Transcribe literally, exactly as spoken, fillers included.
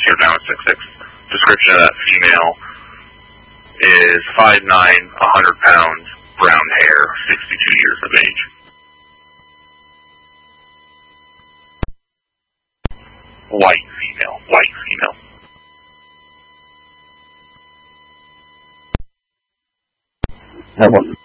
here down at six six. Description of that female is five nine, one hundred pounds, brown hair, sixty-two years of age. White female, white female. That one.